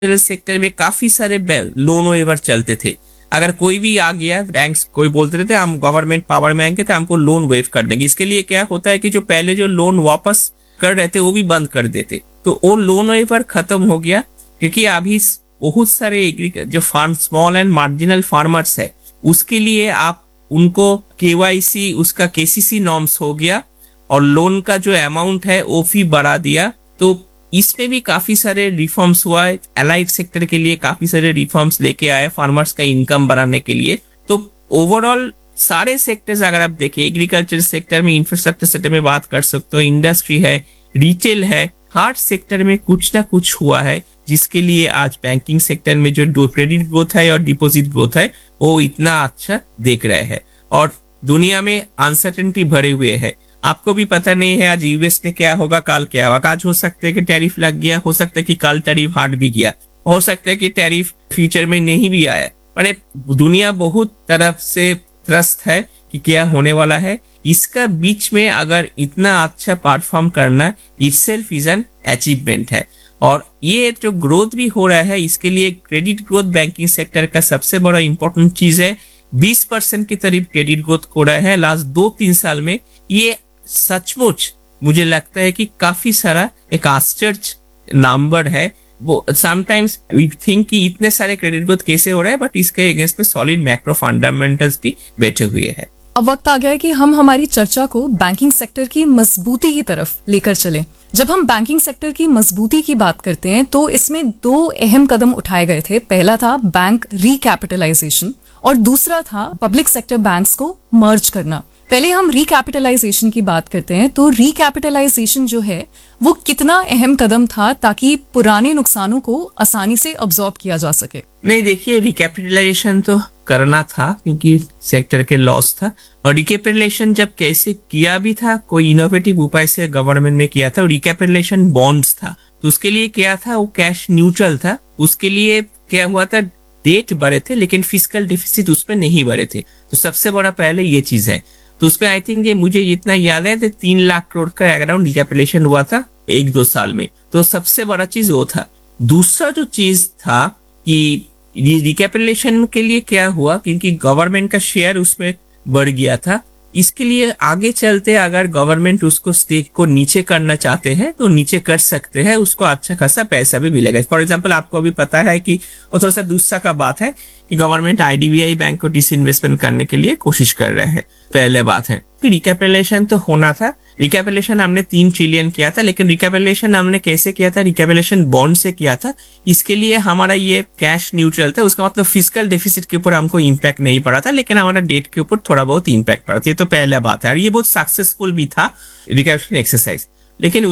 Sector में काफी सारे लोन वेवर चलते थे। अगर कोई भी आ गया बैंक्स, कोई बोलते थे हम गवर्नमेंट पावर में आएंगे तो हमको लोन वेव कर देंगे। इसके लिए क्या होता है कि जो पहले जो लोन वापस कर रहे थे वो भी बंद कर देते, तो वो लोन वेवर खत्म हो गया। क्योंकि अभी बहुत सारे जो farm small and marginal farmers है उसके लिए आप उनको केवाईसी उसका केसीसी नॉर्म्स हो गया और लोन का जो अमाउंट है वो भी बढ़ा दिया। तो इसमें भी काफी सारे रिफॉर्म्स हुआ है। एलाइड सेक्टर के लिए काफी सारे रिफॉर्म्स लेके आए फार्मर्स का इनकम बढ़ाने के लिए। तो ओवरऑल सारे सेक्टर्स अगर आप देखें, एग्रीकल्चर सेक्टर में, इंफ्रास्ट्रक्चर सेक्टर में बात कर सकते हो, इंडस्ट्री है, रिटेल है, हर सेक्टर में कुछ ना कुछ हुआ है जिसके लिए आज बैंकिंग सेक्टर में जो क्रेडिट ग्रोथ है और डिपॉजिट ग्रोथ है वो इतना अच्छा देख रहे हैं। और दुनिया में अनसर्टेनिटी भरे हुए है, आपको भी पता नहीं है आज यूएस में क्या होगा, कल क्या होगा। आज हो सकता है कि टैरिफ लग गया, हो सकता है कि कल टैरिफ हट भी गया, हो सकता है कि टैरिफ फ्यूचर में नहीं भी आया। पर दुनिया बहुत तरफ से त्रस्त है कि क्या होने वाला है। इसका बीच में अगर इतना अच्छा परफॉर्म करना इटसेल्फ इज एन अचीवमेंट है। और ये जो ग्रोथ भी हो रहा है इसके लिए क्रेडिट ग्रोथ बैंकिंग सेक्टर का सबसे बड़ा इंपॉर्टेंट चीज है। 20% के करीब क्रेडिट ग्रोथ हो रहा है लास्ट 2-3 साल में। ये सचमुच मुझे लगता है कि काफी सारा एक आश्चर्य नंबर है। वो समटाइम्स वी थिंक कि इतने सारे क्रेडिट ग्रोथ कैसे हो रहा है, बट इसके अगेंस्ट में सॉलिड मैक्रो फंडामेंटल्स भी बैठे हुए हैं। अब वक्त आ गया है कि हम हमारी चर्चा को बैंकिंग सेक्टर की मजबूती की तरफ लेकर चलें। जब हम बैंकिंग सेक्टर की मजबूती की बात करते हैं तो इसमें 2 अहम कदम उठाए गए थे। पहला था बैंक रिकैपिटलाइजेशन और दूसरा था पब्लिक सेक्टर बैंक्स को मर्ज करना। पहले हम रिकैपिटलाइजेशन की बात करते हैं तो रिकैपिटलाइजेशन जो है वो कितना अहम कदम था ताकि पुराने नुकसानों को आसानी से अब्सॉर्ब किया जा सके। नहीं, देखिए रिकैपिटलाइजेशन तो करना था क्योंकि सेक्टर के लॉस था। और रिकैपिटलाइजेशन जब कैसे किया भी था, कोई इनोवेटिव उपाय से गवर्नमेंट ने किया था। रिकैपिटलाइजेशन बॉन्ड्स था, तो उसके लिए क्या था, वो कैश न्यूट्रल था। उसके लिए क्या हुआ था, डेट बढ़े थे लेकिन फिस्कल डिफिसिट उसमें नहीं बढ़े थे। तो सबसे बड़ा पहले ये चीज है। तो उसमें आई थिंक ये मुझे इतना याद है 3 लाख करोड़ का अराउंड रिकैपिटलाइजेशन हुआ था 1-2 साल में। तो सबसे बड़ा चीज वो था। दूसरा जो चीज था कि रिकैपिटलाइजेशन के लिए क्या हुआ, क्योंकि गवर्नमेंट का शेयर उसमें बढ़ गया था। इसके लिए आगे चलते अगर गवर्नमेंट उसको स्टेक को नीचे करना चाहते हैं तो नीचे कर सकते हैं, उसको अच्छा खासा पैसा भी मिलेगा। फॉर एग्जांपल आपको अभी पता है कि वो थोड़ा सा दूसरा का बात है कि गवर्नमेंट आईडीबीआई बैंक को डिसइन्वेस्टमेंट करने के लिए कोशिश कर रहे हैं। पहले बात है कि रिकैपिटलाइजेशन तो होना था। रिकैपिटलाइजेशन हमने 3 ट्रिलियन किया था, लेकिन रिकैपिटलाइजेशन हमने कैसे किया था, रिकैपिटलाइजेशन बॉन्ड से किया था। इसके लिए हमारा ये कैश न्यूट्रल था। उसका मतलब फिस्कल डेफिसिट के ऊपर हमको इम्पैक्ट नहीं पड़ा था, लेकिन हमारा डेट के ऊपर थोड़ा बहुत इम्पैक्ट पड़ा था। ये तो पहला बात है और ये बहुत सक्सेसफुल भी था रिकैपिटलाइजेशन एक्सरसाइज। लेकिन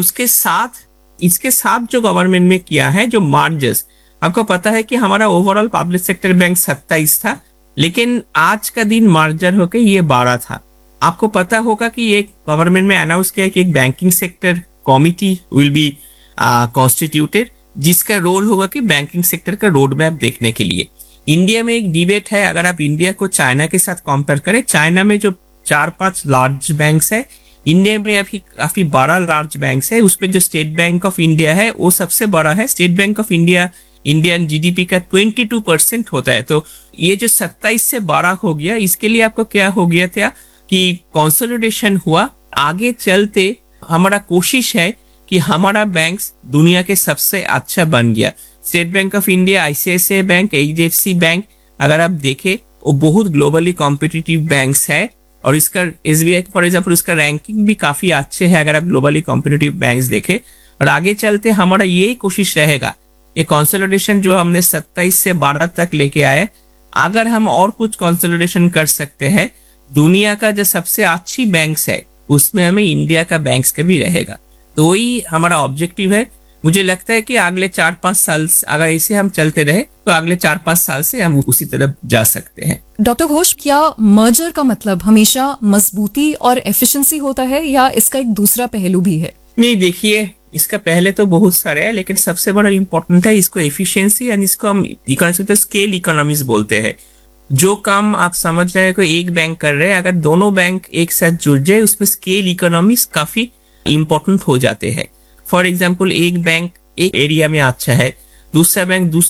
इसके साथ जो गवर्नमेंट में किया है, जो मार्जर्स, आपको पता है कि हमारा ओवरऑल पब्लिक सेक्टर बैंक 27 था, लेकिन आज का दिन मार्जर होकर ये 12 था। आपको पता होगा कि एक गवर्नमेंट में अनाउंस किया कि एक banking sector committee will be constituted, जिसका रोल होगा कि बैंकिंग सेक्टर का रोड मैप देखने के लिए। इंडिया में एक डिबेट है, अगर आप इंडिया को चाइना के साथ कंपेयर करें, चाइना में जो 4-5 लार्ज बैंक्स है, इंडिया में अभी काफी 12 लार्ज बैंक्स है। उसमें जो स्टेट बैंक ऑफ इंडिया है वो सबसे बड़ा है। State bank of India Indian GDP का 22% होता है। तो ये जो 27 से 12 हो गया, इसके लिए आपको क्या हो गया था कि कंसोलिडेशन हुआ। आगे चलते हमारा कोशिश है कि हमारा बैंक्स दुनिया के सबसे अच्छा बन गया। State bank of India, ICICI bank, HDFC bank, अगर आप देखें वो बहुत ग्लोबली कॉम्पिटिटिव बैंक्स है। और इसका एसबीआई फॉर एग्जाम्पल उसका रैंकिंग भी काफी अच्छे है अगर आप ग्लोबली कॉम्पिटिटिव बैंक्स देखें। और आगे चलते हमारा यही कोशिश रहेगा, ये कंसोलिडेशन जो हमने 27 से 12 तक लेके आए, अगर हम और कुछ कंसोलिडेशन कर सकते हैं, दुनिया का जो सबसे अच्छी बैंक्स है उसमें हमें इंडिया का बैंक्स का भी रहेगा। तो वही हमारा ऑब्जेक्टिव है। मुझे लगता है कि अगले 4-5 साल अगर ऐसे हम चलते रहे तो अगले 4-5 साल से हम उसी तरफ जा सकते हैं। डॉक्टर घोष, क्या मर्जर का मतलब हमेशा मजबूती और एफिशिएंसी होता है या इसका एक दूसरा पहलू भी है? नहीं, देखिए इसका पहले तो बहुत सारे है, लेकिन सबसे बड़ा इंपॉर्टेंट है इसको एफिशिएंसी, यानी इसको हम स्केल इकोनॉमीज बोलते हैं। जो काम आप समझ रहे हैं कोई एक बैंक कर रहे हैं, अगर दोनों बैंक एक साथ जुड़ जाए उसमें स्केल इकोनॉमीज काफी इंपॉर्टेंट हो जाते हैं। फॉर एग्जाम्पल एक बैंक एक एरिया में अच्छा है, दूसरा बैंक दूसरा